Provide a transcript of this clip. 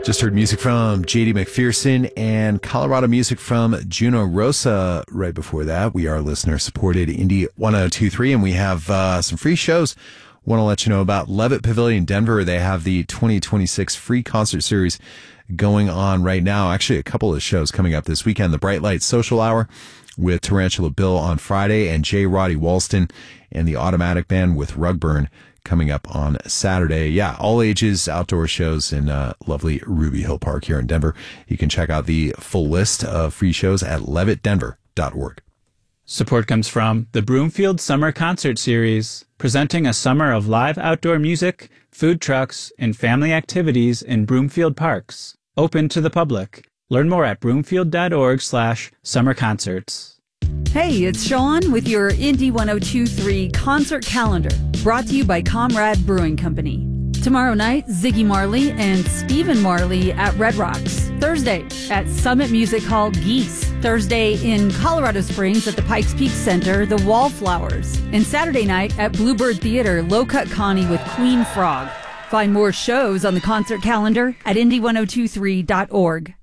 Just heard music from J.D. McPherson and Colorado music from Juno Rosa. Right before that, we are listener-supported Indie 1023, and we have some free shows. Want to let you know about Levitt Pavilion Denver. They have the 2026 free concert series going on right now. Actually, a couple of shows coming up this weekend. The Bright Light Social Hour with Tarantula Bill on Friday, and J. Roddy Walston and the Automatic Band with Rugburn coming up on Saturday. Yeah, all ages outdoor shows in lovely Ruby Hill Park here in Denver. You can check out the full list of free shows at levittdenver.org. Support comes from the Broomfield Summer Concert Series, presenting a summer of live outdoor music, food trucks, and family activities in Broomfield parks. Open to the public. Learn more at broomfield.org/summerconcerts. Hey, it's Sean with your Indie 1023 concert calendar, brought to you by Comrade Brewing Company. Tomorrow night, Ziggy Marley and Stephen Marley at Red Rocks. Thursday at Summit Music Hall Geese. Thursday in Colorado Springs at the Pikes Peak Center, the Wallflowers. And Saturday night at Bluebird Theater, Low Cut Connie with Queen Frog. Find more shows on the concert calendar at indie1023.org.